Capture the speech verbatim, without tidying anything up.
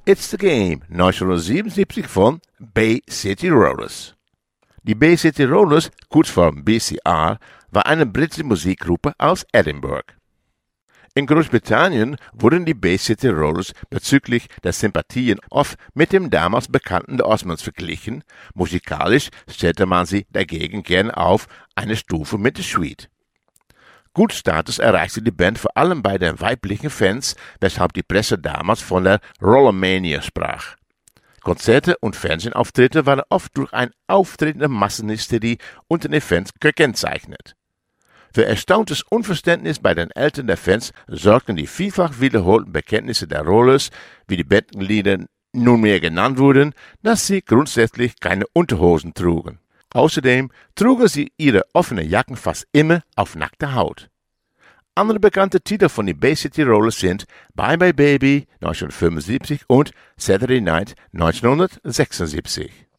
It's the Game neunzehnhundertsiebenundsiebzig von Bay City Rollers. Die Bay City Rollers, kurzform B C R, war eine britische Musikgruppe aus Edinburgh. In Großbritannien wurden die Bay City Rollers bezüglich der Sympathien oft mit dem damals bekannten The Osmonds verglichen, musikalisch stellte man sie dagegen gern auf eine Stufe mit The Suite. Kultstatus erreichte die Band vor allem bei den weiblichen Fans, weshalb die Presse damals von der Rollermania sprach. Konzerte und Fernsehauftritte waren oft durch eine auftretende Massenhysterie unter den Fans gekennzeichnet. Für erstauntes Unverständnis bei den Eltern der Fans sorgten die vielfach wiederholten Bekenntnisse der Rollers, wie die Bandmitglieder nunmehr genannt wurden, dass sie grundsätzlich keine Unterhosen trugen. Außerdem trugen sie ihre offenen Jacken fast immer auf nackter Haut. Andere bekannte Titel von den Bay City Rollers sind Bye Bye Baby neunzehnhundertfünfundsiebzig und Saturday Night neunzehnhundertsechsundsiebzig.